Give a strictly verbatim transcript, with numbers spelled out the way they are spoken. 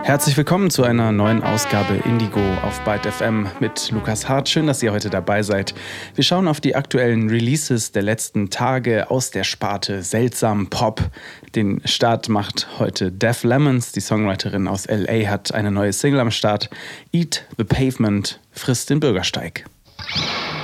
Herzlich willkommen zu einer neuen Ausgabe Indigo auf Byte F M mit Lukas Hart. Schön, dass ihr heute dabei seid. Wir schauen auf die aktuellen Releases der letzten Tage aus der Sparte Seltsam Pop. Den Start macht heute Def Lemons. Die Songwriterin aus L A hat eine neue Single am Start. Eat the Pavement, frisst den Bürgersteig.